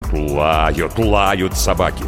Лают собаки.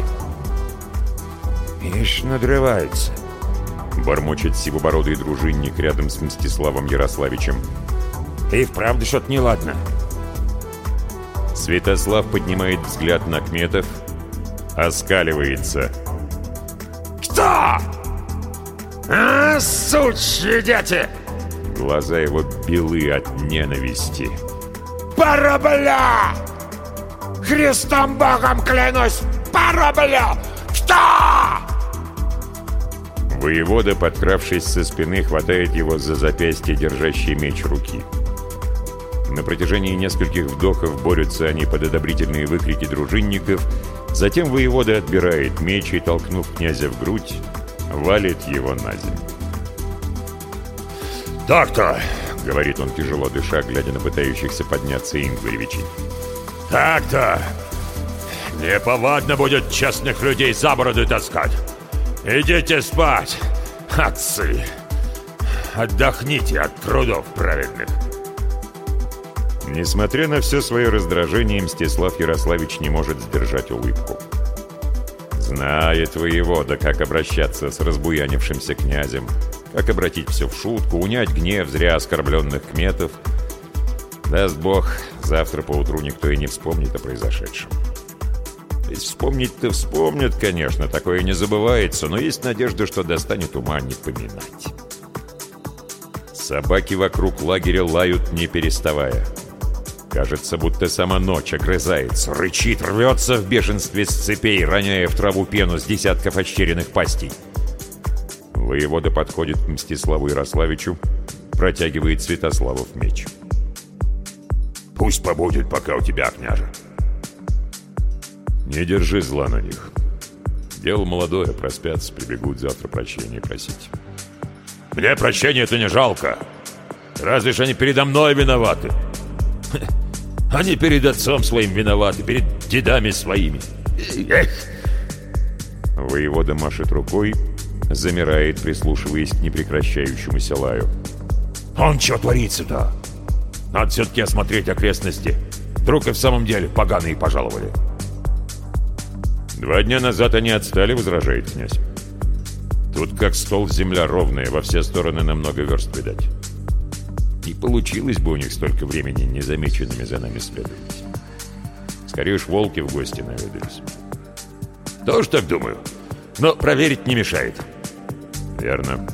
Ишь, надрывается. Бормочет сивобородый дружинник рядом с Мстиславом Ярославичем. И вправду что-то неладно. Святослав поднимает взгляд на Кметов, оскаливается. Кто? А, сучьи дети! Глаза его белы от ненависти. Парабля! Христом Богом клянусь! Парабля! Кто? Воевода, подкравшись со спины, хватает его за запястье, держащий меч руки. На протяжении нескольких вдохов борются они под одобрительные выкрики дружинников. Затем воевода отбирает меч и, толкнув князя в грудь, валит его на землю. «Так-то!» — говорит он, тяжело дыша, глядя на пытающихся подняться Ингваревичей. «Так-то! Неповадно будет честных людей за бороду таскать! Идите спать, отцы! Отдохните от трудов праведных!» Несмотря на все свое раздражение, Мстислав Ярославич не может сдержать улыбку. Знает воевода, как обращаться с разбуянившимся князем, как обратить все в шутку, унять гнев зря оскорбленных кметов. Даст Бог, завтра поутру никто и не вспомнит о произошедшем. То есть вспомнить-то вспомнят, конечно, такое не забывается, но есть надежда, что достанет ума не поминать. Собаки вокруг лагеря лают, не переставая. Кажется, будто сама ночь огрызается, рычит, рвется в бешенстве с цепей, роняя в траву пену с десятков ощеренных пастей. Воевода подходит к Мстиславу Ярославичу, протягивает Святославов меч. «Пусть побудет пока у тебя, княже». «Не держи зла на них. Дело молодое, проспятся, прибегут завтра прощения просить». «Мне прощения-то не жалко. Разве ж они передо мной виноваты? Они перед отцом своим виноваты, перед дедами своими. Эх!» Воевода машет рукой, замирает, прислушиваясь к непрекращающемуся лаю. «Он что творится-то? Надо все-таки осмотреть окрестности. Вдруг и в самом деле поганые пожаловали». 2 дня назад они отстали, возражает князь. Тут как стол земля ровная, во все стороны на много верст видать. Не получилось бы у них столько времени незамеченными за нами следовать. Скорее уж волки в гости наведались. «Тоже так думаю. Но проверить не мешает». «Верно».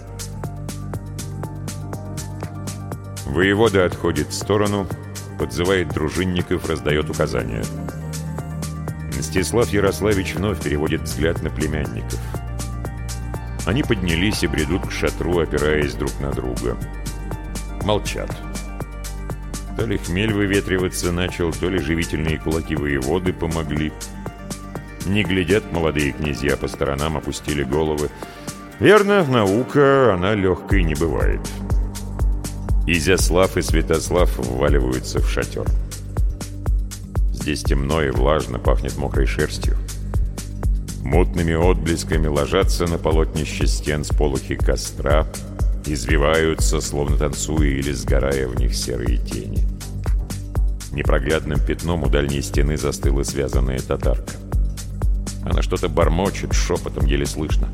Воевода отходит в сторону, подзывает дружинников, раздает указания. Мстислав Ярославич вновь переводит взгляд на племянников. Они поднялись и бредут к шатру, опираясь друг на друга. Молчат. То ли хмель выветриваться начал, то ли живительные кулаки воеводы помогли. Не глядят молодые князья по сторонам, опустили головы. Верно, наука, она легкой не бывает. Изяслав и Святослав вваливаются в шатер. Здесь темно и влажно, пахнет мокрой шерстью. Мутными отблесками ложатся на полотнище стен сполохи костра, извиваются, словно танцуя или сгорая в них серые тени. Непроглядным пятном у дальней стены застыла связанная татарка. Она что-то бормочет, шепотом еле слышно.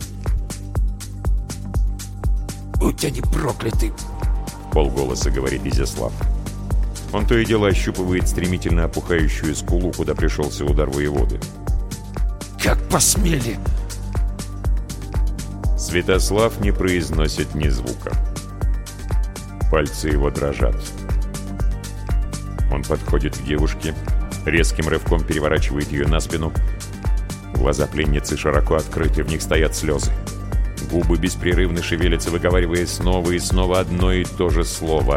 «Будь они прокляты!» — вполголоса говорит Изяслав. Он то и дело ощупывает стремительно опухающую скулу, куда пришелся удар воеводы. «Как посмели!» Святослав не произносит ни звука. Пальцы его дрожат. Он подходит к девушке, резким рывком переворачивает ее на спину. Глаза пленницы широко открыты, в них стоят слезы. Губы беспрерывно шевелятся, выговаривая снова и снова одно и то же слово.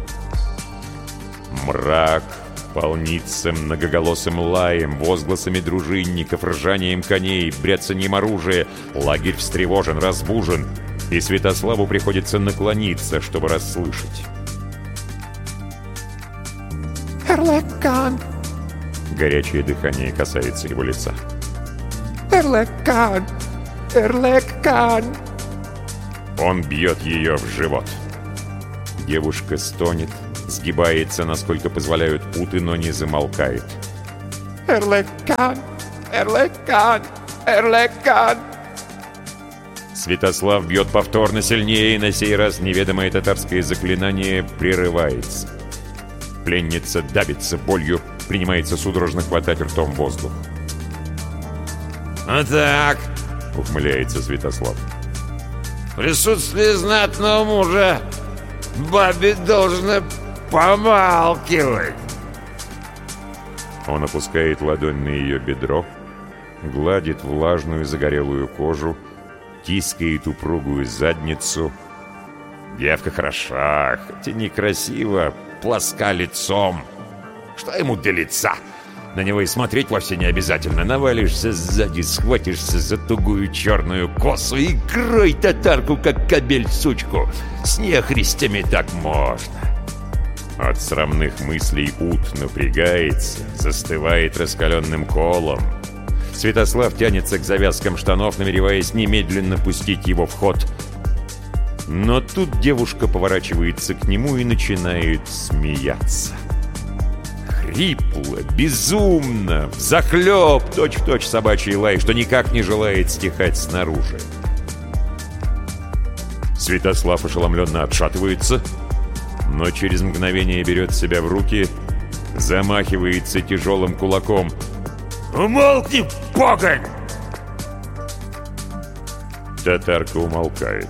Мрак полнится многоголосым лаем, возгласами дружинников, ржанием коней, бряцанием оружия. Лагерь встревожен, разбужен, и Святославу приходится наклониться, чтобы расслышать. «Эрлек-хан!» Горячее дыхание касается его лица. «Эрлек-хан! Эрлек-хан!» Он бьет ее в живот. Девушка стонет, сгибается, насколько позволяют путы, но не замолкает. Эрлек-хан! Эрлек-хан! Эрлек-хан!» Святослав бьет повторно сильнее, и на сей раз неведомое татарское заклинание прерывается. Пленница давится болью, принимается судорожно хватать ртом воздух. «А так», — ухмыляется Святослав. «в присутствии знатного мужа бабе должно помалкивать». Он опускает ладонь на ее бедро, гладит влажную загорелую кожу, тискает упругую задницу. Девка хороша, хоть и некрасива, плоска лицом. Что ему для лица? На него и смотреть вовсе не обязательно. Навалишься сзади, схватишься за тугую черную косу и крой татарку, как кобель сучку. С нехристями так можно. От срамных мыслей ут напрягается, застывает раскаленным колом. Святослав тянется к завязкам штанов, намереваясь немедленно пустить его в ход. Но тут девушка поворачивается к нему и начинает смеяться. Хрипло, безумно, взахлеб, точь-в-точь собачий лай, что никак не желает стихать снаружи. Святослав ошеломленно отшатывается, но через мгновение берет себя в руки, замахивается тяжелым кулаком. «Умолкни, погонь!» Татарка умолкает.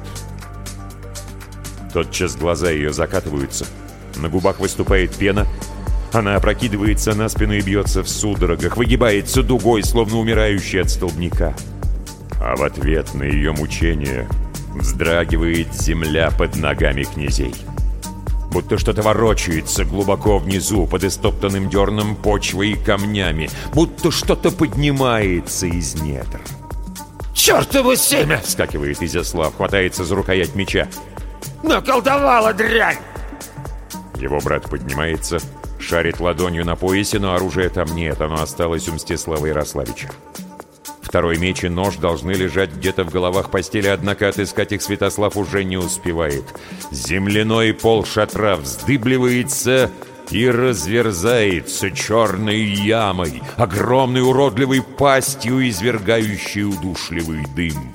Тотчас глаза ее закатываются, на губах выступает пена. Она опрокидывается на спину и бьется в судорогах, выгибается дугой, словно умирающий от столбняка. А в ответ на ее мучение вздрагивает земля под ногами князей. Будто что-то ворочается глубоко внизу, под истоптанным дерном почвой и камнями. Будто что-то поднимается из недр. «Чертово семя!» — Вскакивает Изяслав, хватается за рукоять меча. «Наколдовала дрянь!» Его брат поднимается, шарит ладонью на поясе, но оружия там нет, оно осталось у Мстислава Ярославича. Второй меч и нож должны лежать где-то в головах постели, однако отыскать их Святослав уже не успевает. Земляной пол шатра вздыбливается и разверзается черной ямой, огромной уродливой пастью, извергающей удушливый дым.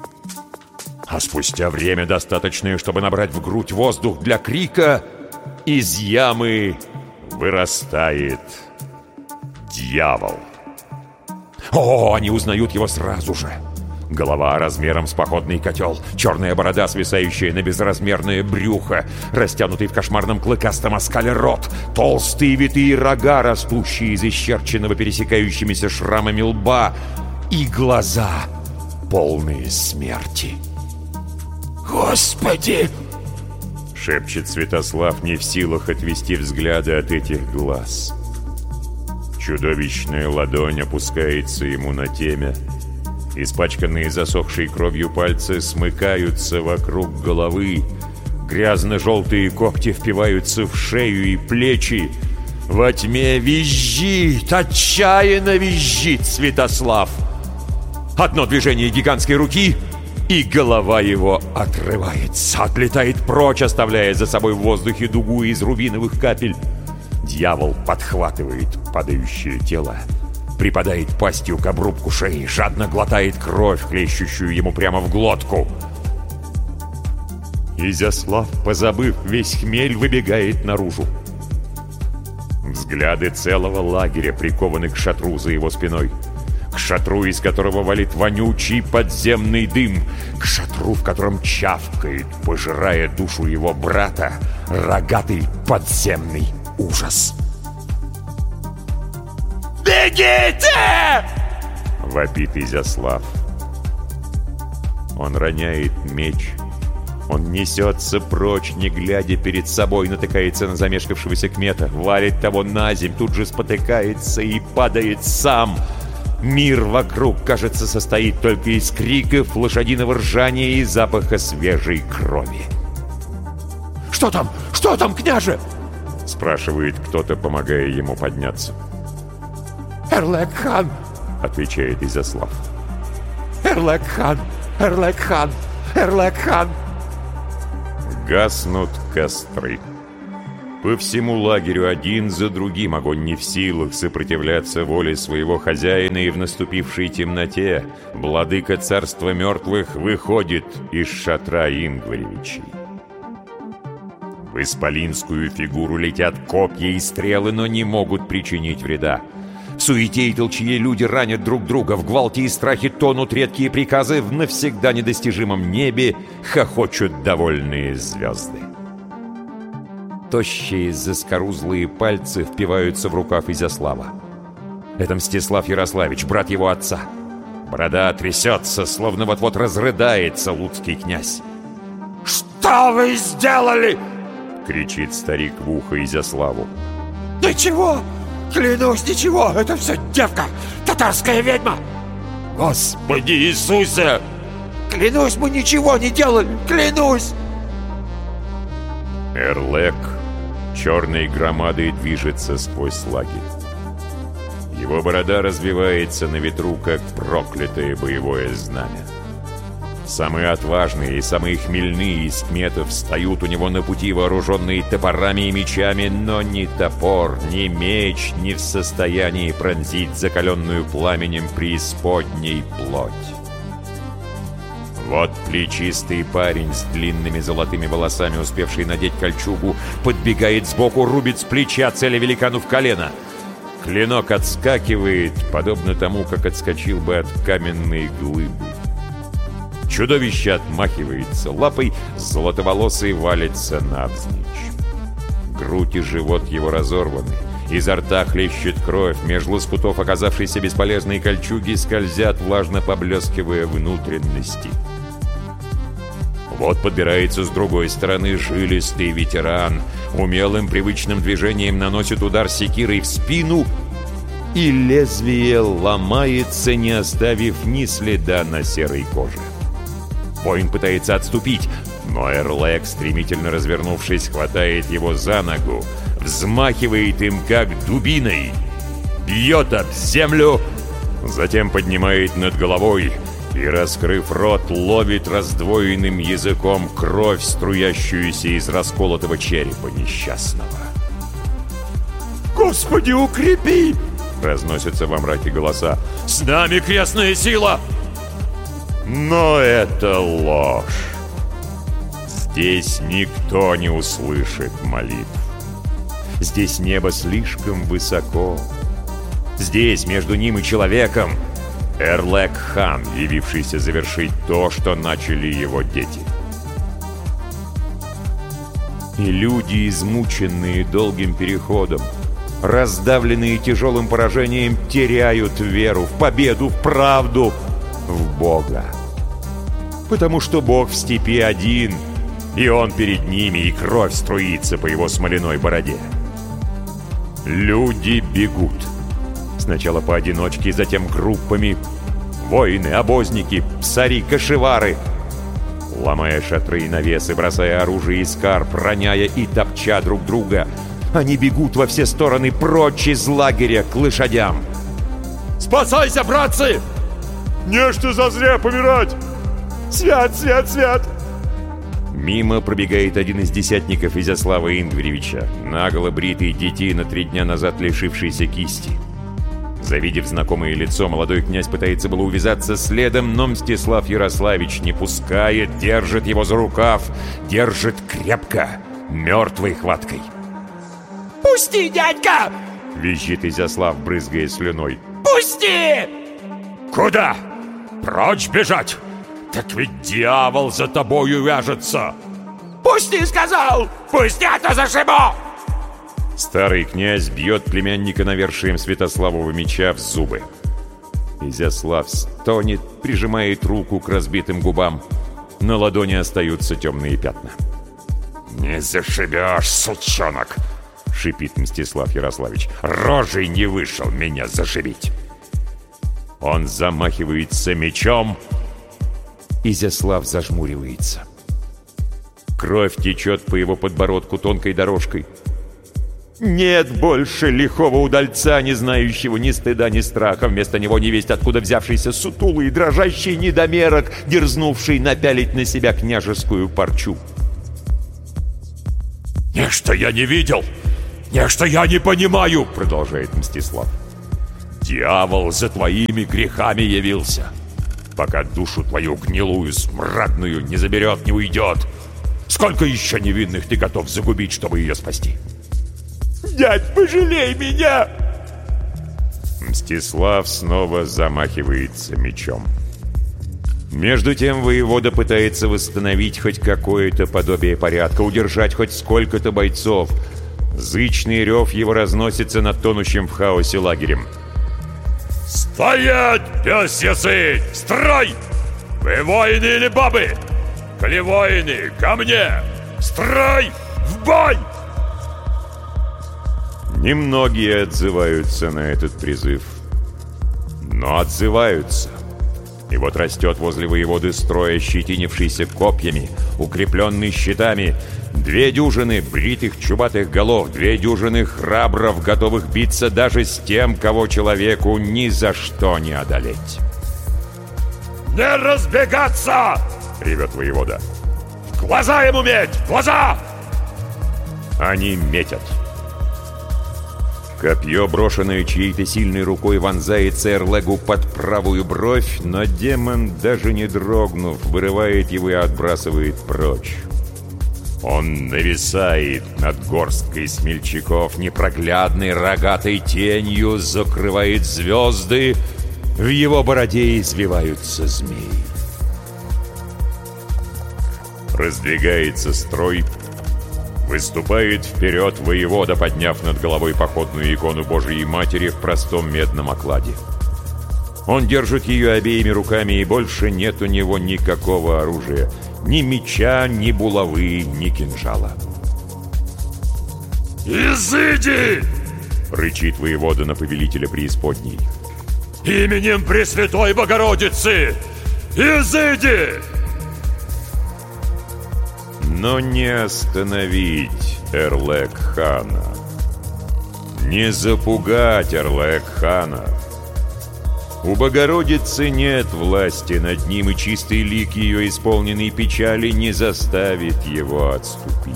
А спустя время, достаточное, чтобы набрать в грудь воздух для крика, из ямы вырастает дьявол. О, они узнают его сразу же. Голова размером с походный котел, черная борода, свисающая на безразмерное брюхо, растянутый в кошмарном клыкастом оскале рот, толстые витые рога, растущие из исчерченного пересекающимися шрамами лба, и глаза, полные смерти. «Господи!» — шепчет Святослав, не в силах отвести взгляды от этих глаз. Чудовищная ладонь опускается ему на темя. Испачканные засохшей кровью пальцы смыкаются вокруг головы. Грязно-желтые когти впиваются в шею и плечи. Во тьме визжит, отчаянно визжит Святослав. Одно движение гигантской руки, и голова его отрывается, отлетает прочь, оставляя за собой в воздухе дугу из рубиновых капель. Дьявол подхватывает падающее тело, припадает пастью к обрубку шеи, жадно глотает кровь, хлещущую ему прямо в глотку. Изяслав, позабыв весь хмель, выбегает наружу. Взгляды целого лагеря прикованы к шатру за его спиной. К шатру, из которого валит вонючий подземный дым. К шатру, в котором чавкает, пожирая душу его брата, рогатый подземный ужас. «Бегите!» — вопит Изяслав. Он роняет меч. Он несется прочь, не глядя перед собой, натыкается на замешкавшегося кмета, валит того на земь, тут же спотыкается и падает сам. Мир вокруг, кажется, состоит только из криков, лошадиного ржания и запаха свежей крови. «Что там? Что там, княже?» — спрашивает кто-то, помогая ему подняться. «Эрлек-хан!» — отвечает Изяслав. «Эрлек-хан! Эрлек-хан! Эрлек-хан!» Гаснут костры. По всему лагерю один за другим огонь не в силах сопротивляться воле своего хозяина, и в наступившей темноте владыка царства мертвых выходит из шатра Ингваревичей. В исполинскую фигуру летят копья и стрелы, но не могут причинить вреда. В суете и толчье люди ранят друг друга, в гвалте и страхе тонут редкие приказы, в навсегда недостижимом небе хохочут довольные звезды. Тощие заскорузлые пальцы впиваются в рукав Изяслава. Это Мстислав Ярославич, брат его отца. Борода трясется, словно вот-вот разрыдается луцкий князь. «Что вы сделали?» — кричит старик в ухо Изяславу. «Ничего! Клянусь, ничего! Это все девка! Татарская ведьма!» «Господи Иисусе!» «Клянусь, мы ничего не делали! Клянусь!» Эрлек черной громадой движется сквозь лагерь. Его борода развивается на ветру, как проклятое боевое знамя. Самые отважные и самые хмельные из кметов встают у него на пути, вооруженные топорами и мечами, но ни топор, ни меч не в состоянии пронзить закаленную пламенем преисподней плоть. Вот плечистый парень с длинными золотыми волосами, успевший надеть кольчугу, подбегает сбоку, рубит с плеча, целя великану в колено. Клинок отскакивает, подобно тому, как отскочил бы от каменной глыбы. Чудовище отмахивается лапой, золотоволосый валится навзничь. Грудь и живот его разорваны, изо рта хлещет кровь, меж лоскутов оказавшейся бесполезной кольчуги скользят, влажно поблескивая внутренности. Вот подбирается с другой стороны жилистый ветеран, умелым привычным движением наносит удар секирой в спину, и лезвие ломается, не оставив ни следа на серой коже. Воин пытается отступить, но Эрлек, стремительно развернувшись, хватает его за ногу, взмахивает им как дубиной, бьет об землю, затем поднимает над головой и, раскрыв рот, ловит раздвоенным языком кровь, струящуюся из расколотого черепа несчастного. «Господи, укрепи!» — разносятся во мраке голоса. «С нами крестная сила!» Но это ложь. Здесь никто не услышит молитв. Здесь небо слишком высоко. Здесь, между ним и человеком, Эрлек-хан, явившийся завершить то, что начали его дети. И люди, измученные долгим переходом, раздавленные тяжелым поражением, теряют веру в победу, в правду, в Бога. Потому что Бог в степи один, и Он перед ними, и кровь струится по Его смоляной бороде. Люди бегут. Сначала поодиночке, затем группами. Воины, обозники, псари, кошевары. Ломая шатры и навесы, бросая оружие и скарб, роняя и топча друг друга, они бегут во все стороны прочь из лагеря к лошадям. «Спасайся, братцы!» «Нечто зазря помирать! Свят, свят, свят!» Мимо пробегает один из десятников Изяслава Ингваревича, наголо бритый детина, 3 дня назад лишившийся кисти. Завидев знакомое лицо, молодой князь пытается было увязаться следом, но Мстислав Ярославич не пускает, держит его за рукав, держит крепко, мертвой хваткой. «Пусти, дядька!» — визжит Изяслав, брызгая слюной. «Пусти!» «Куда? Прочь бежать? Так ведь дьявол за тобою вяжется!» «Пусти, сказал! Пусти, а то зашибу!» Старый князь бьет племянника навершием Святославова меча в зубы. Изяслав стонет, прижимает руку к разбитым губам. На ладони остаются темные пятна. «Не зашибешь, сучонок!» — шипит Мстислав Ярославич. «Рожей не вышел меня зашибить!» Он замахивается мечом. Изяслав зажмуривается. Кровь течет по его подбородку тонкой дорожкой. Нет больше лихого удальца, не знающего ни стыда, ни страха. Вместо него невесть откуда взявшийся сутулый и дрожащий недомерок, дерзнувший напялить на себя княжескую парчу. «Нечто я не видел! Нечто я не понимаю!» — продолжает Мстислав. «Дьявол за твоими грехами явился. Пока душу твою гнилую, смрадную не заберет, не уйдет. Сколько еще невинных ты готов загубить, чтобы ее спасти?» «Дядь, пожалей меня!» Мстислав снова замахивается мечом. Между тем воевода пытается восстановить хоть какое-то подобие порядка, удержать хоть сколько-то бойцов. Зычный рев его разносится над тонущим в хаосе лагерем. «Стоять, пёсья сын! Строй! Вы воины или бабы? Коли воины, ко мне! Строй! В бой!» Немногие отзываются на этот призыв. Но отзываются. И вот растет возле воеводы строй, ощетинившийся копьями, укрепленный щитами, 2 дюжины бритых чубатых голов, 2 дюжины храбров, готовых биться даже с тем, кого человеку ни за что не одолеть. «Не разбегаться!» — ревет воевода. «В глаза ему меть! В глаза!» Они метят. Копье, брошенное чьей-то сильной рукой, вонзается Эрлегу под правую бровь, но демон, даже не дрогнув, вырывает его и отбрасывает прочь. Он нависает над горсткой смельчаков, непроглядной рогатой тенью закрывает звезды, в его бороде извиваются змеи. Раздвигается строй. Выступает вперед воевода, подняв над головой походную икону Божией Матери в простом медном окладе. Он держит ее обеими руками, и больше нет у него никакого оружия. Ни меча, ни булавы, ни кинжала. «Изыди!» — рычит воевода на повелителя преисподней. «Именем Пресвятой Богородицы! Изыди!» Но не остановить Эрлег-хана. Не запугать Эрлег-хана. У Богородицы нет власти над ним, и чистый лик ее, исполненный печали, не заставит его отступить.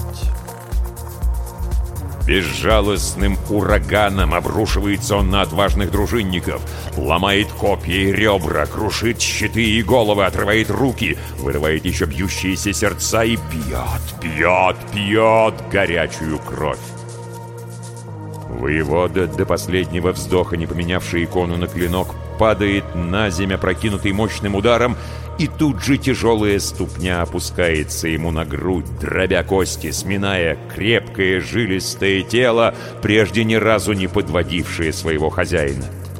Безжалостным ураганом обрушивается он на отважных дружинников, ломает копья и ребра, крушит щиты и головы, отрывает руки, вырывает еще бьющиеся сердца и пьет горячую кровь. Воевода, до последнего вздоха не поменявший икону на клинок, падает на землю, прокинутый мощным ударом, и тут же тяжелая ступня опускается ему на грудь, дробя кости, сминая крепкое жилистое тело, прежде ни разу не подводившее своего хозяина.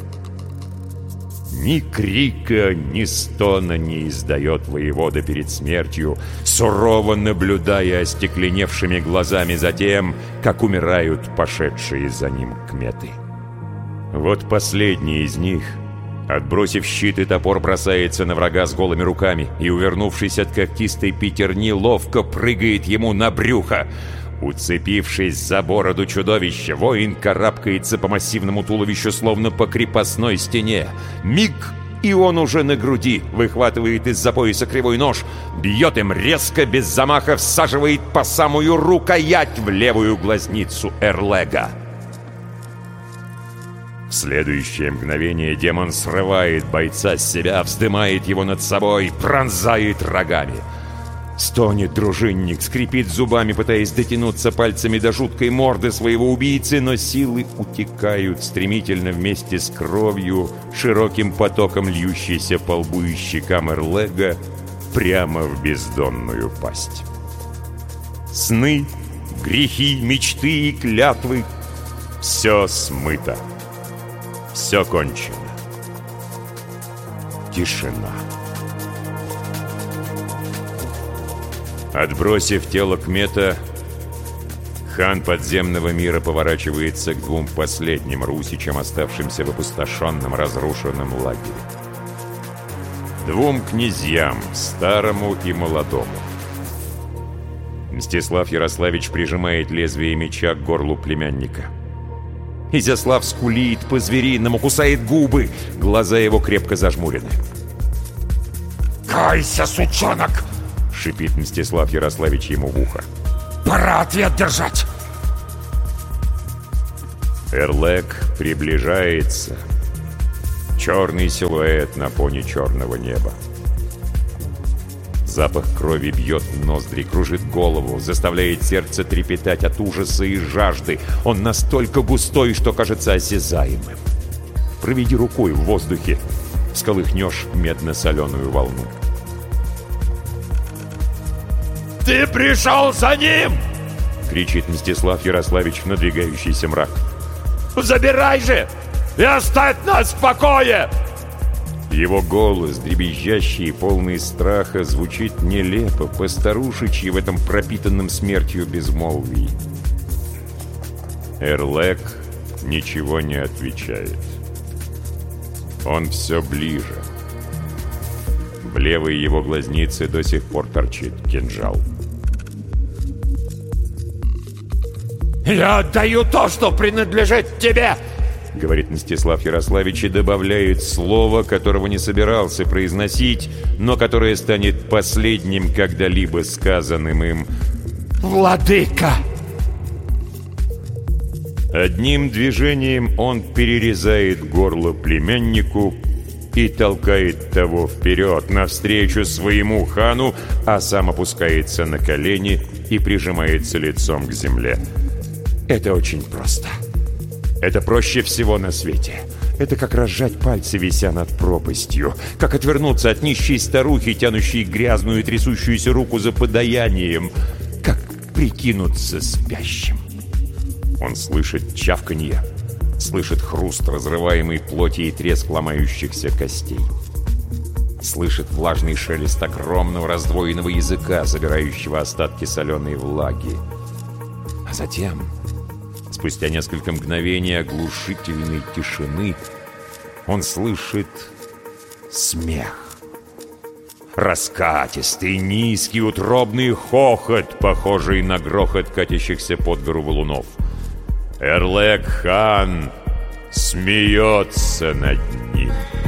Ни крика, ни стона не издает воевода перед смертью, сурово наблюдая остекленевшими глазами за тем, как умирают пошедшие за ним кметы. Вот последний из них, отбросив щит и топор, бросается на врага с голыми руками и, увернувшись от когтистой пятерни, ловко прыгает ему на брюхо. Уцепившись за бороду чудовища, воин карабкается по массивному туловищу, словно по крепостной стене. Миг, и он уже на груди, выхватывает из-за пояса кривой нож, бьет им резко, без замаха, всаживает по самую рукоять в левую глазницу Эрлега. В следующее мгновение демон срывает бойца с себя, вздымает его над собой, пронзает рогами. Стонет дружинник, скрипит зубами, пытаясь дотянуться пальцами до жуткой морды своего убийцы, но силы утекают стремительно вместе с кровью, широким потоком льющейся по лбу и щекам Эрлега прямо в бездонную пасть. Сны, грехи, мечты и клятвы — все смыто. Все кончено. Тишина. Отбросив тело кмета, хан подземного мира поворачивается к 2 последним русичам, оставшимся в опустошенном, разрушенном лагере. 2 князьям, старому и молодому. Мстислав Ярославич прижимает лезвие меча к горлу племянника. Изяслав скулит по-звериному, кусает губы, глаза его крепко зажмурены. «Кайся, сучонок!» — шипит Мстислав Ярославич ему в ухо. Пора ответ держать. Эрлек приближается. Черный силуэт на фоне черного неба. Запах крови бьет в ноздри, кружит голову, заставляет сердце трепетать от ужаса и жажды. Он настолько густой, что кажется осязаемым. Проведи рукой в воздухе, всколыхнешь медно-соленую волну. «Ты пришел за ним!» — кричит Мстислав Ярославич в надвигающийся мрак. «Забирай же и оставь нас в покое!» Его голос, дребезжащий и полный страха, звучит нелепо, постарушечьи в этом пропитанном смертью безмолвии. Эрлек ничего не отвечает. Он все ближе. В левой его глазнице до сих пор торчит кинжал. Я отдаю то, что принадлежит тебе, — говорит Мстислав Ярославич и добавляет слово, которого не собирался произносить, но которое станет последним когда-либо сказанным им. Владыка! Одним движением он перерезает горло племяннику и толкает того вперед, навстречу своему хану, а сам опускается на колени и прижимается лицом к земле. Это очень просто. Это проще всего на свете. Это как разжать пальцы, вися над пропастью. Как отвернуться от нищей старухи, тянущей грязную и трясущуюся руку за подаянием. Как прикинуться спящим. Он слышит чавканье, слышит хруст разрываемой плоти и треск ломающихся костей. Слышит влажный шелест огромного раздвоенного языка, забирающего остатки соленой влаги. А затем... Спустя несколько мгновений оглушительной тишины он слышит смех. Раскатистый, низкий, утробный хохот, похожий на грохот катящихся под гору валунов. Эрлек хан смеется над ним.